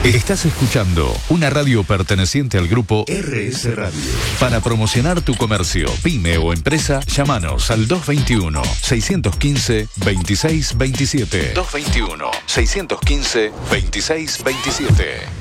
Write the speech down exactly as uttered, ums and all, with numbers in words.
Estás escuchando una radio perteneciente al grupo R S Radio. Para promocionar tu comercio, pyme o empresa, llámanos al dos veintiuno, seiscientos quince, veintiséis veintisiete. dos veintiuno, seiscientos quince, veintiséis veintisiete.